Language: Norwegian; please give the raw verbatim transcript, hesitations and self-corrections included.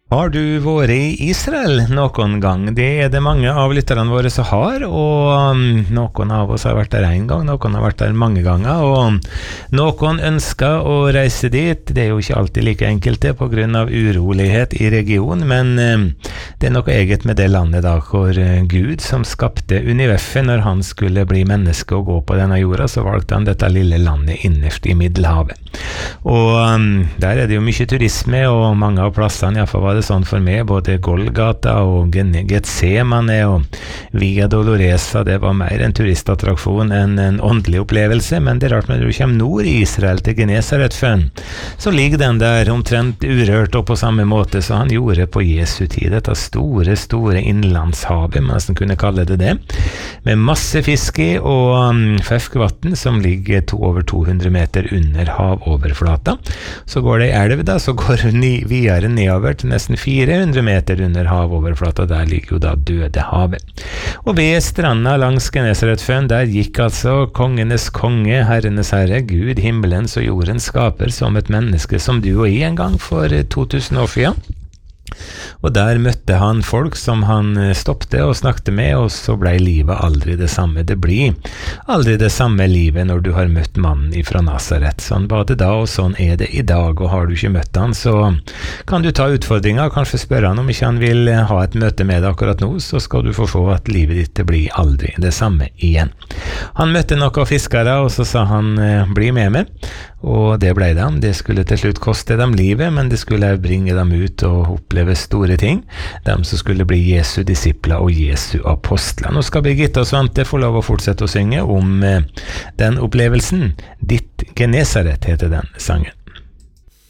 Har du vært i Israel noen gang? Det er det mange av lytterne våre som har, og um, noen av oss har vært der en gang, noen har vært der mange ganger, og noen ønsker å reise dit. Det er jo ikke alltid like enkelt det, på grunn av urolighet i regionen, men um, det er noe eget med det landet da, hvor uh, Gud, som skapte universet når han skulle bli menneske og gå på denne jorda, så valgte han dette lille landet innerst i Middelhavet. Og um, der er det jo mye turisme, og mange av plassene, i hvert fall var det sånn for meg, både Golgata og Getsemane og Via Dolorosa, det var mer en turistattraksjon enn en åndelig opplevelse, men det er rart når du kommer nord i Israel til Genesaretføn, så ligger den der omtrent urørt og på samme måte som han gjorde på Jesu tid, dette store, store innlandshavet, man nesten kunne kalle det det, med masse fisk i og um, ferskvann som ligger to, over to hundre meter under havoverflata. Så går det i elv da, så går det ni, videre nedover til nesten fire hundre meter under havoverflata, der ligger jo da Dødehavet. Og ved stranda langs Genesaretføn, der gikk altså kongenes konge, herrenes herre, Gud, himmelens og jordens skaper, som et menneske som du og jeg en gang for to tusen år siden. Og der møtte han folk som han stoppte og snakket med, og så ble livet aldri det samme. Det blir aldri det samme livet når du har møtt mannen fra Nazaret. Sånn var det da, og sånn er det i dag. Og har du ikke møtt han, så kan du ta utfordringen, kanskje spørre han om ikke han vil ha et møte med deg akkurat nå, så skal du få se at livet ditt blir aldri det samme igjen. Han møtte noen fiskere, og så sa han, bli med meg. Og det ble de. Det skulle til slutt koste dem livet, men det skulle bringe dem ut og oppleve store ting. De som skulle bli Jesu disipler og Jesu apostler. Nå skal Birgitte og Svante få lov å fortsette å synge om eh, den opplevelsen. Ditt Genesaret heter den sangen.